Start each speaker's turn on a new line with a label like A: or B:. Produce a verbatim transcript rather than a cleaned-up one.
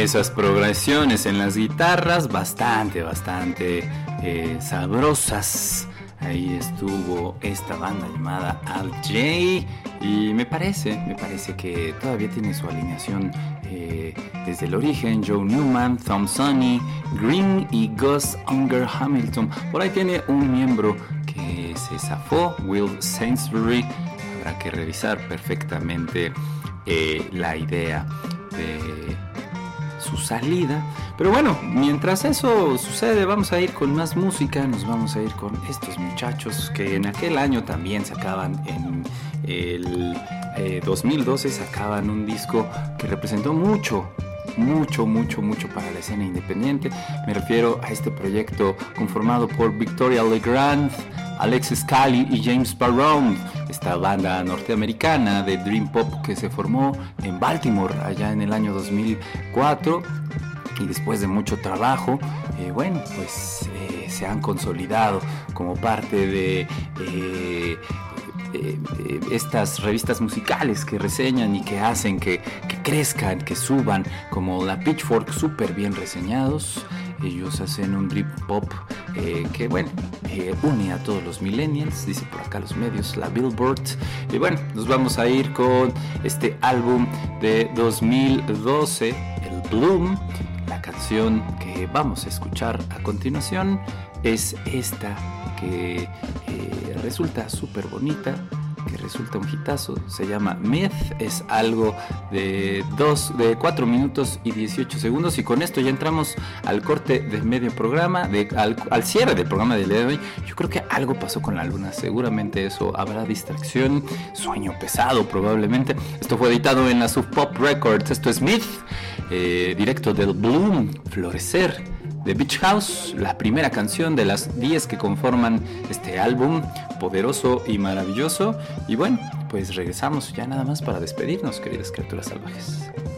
A: esas progresiones en las guitarras bastante, bastante eh, sabrosas. Ahí estuvo esta banda llamada Al Jay y me parece, me parece que todavía tiene su alineación eh, desde el origen. Joe Newman, Tom Sonny, Green y Gus Unger Hamilton. Por ahí tiene un miembro que se zafó, Will Sainsbury. Habrá que revisar perfectamente eh, la idea de su salida. Pero bueno, mientras eso sucede, vamos a ir con más música. Nos vamos a ir con estos muchachos que en aquel año también sacaban, en el eh, dos mil doce sacaban un disco que representó mucho, mucho, mucho, mucho para la escena independiente. Me refiero a este proyecto conformado por Victoria Legrand, Alexis Cali y James Barone, esta banda norteamericana de Dream Pop que se formó en Baltimore allá en el año dos mil cuatro. Y después de mucho trabajo, eh, bueno, pues eh, se han consolidado como parte de eh, eh, eh, estas revistas musicales que reseñan y que hacen que, que crezcan, que suban, como la Pitchfork, súper bien reseñados. Ellos hacen un Dream Pop eh, que, bueno, eh, une a todos los millennials, dice por acá los medios, la Billboard. Y bueno, nos vamos a ir con este álbum de dos mil doce, el Bloom. La canción que vamos a escuchar a continuación es esta que eh, resulta súper bonita, que resulta un hitazo. Se llama Myth, es algo de dos, de cuatro minutos y dieciocho segundos. Y con esto ya entramos al corte de medio programa, de, al, al cierre del programa del día de hoy. Yo creo que algo pasó con la luna, seguramente eso, habrá distracción, sueño pesado probablemente. Esto fue editado en la Sub Pop Records. Esto es Myth, eh, directo del Bloom, Florecer, de Beach House, la primera canción de las diez que conforman este álbum poderoso y maravilloso. Y bueno, pues regresamos ya nada más para despedirnos, queridas criaturas salvajes.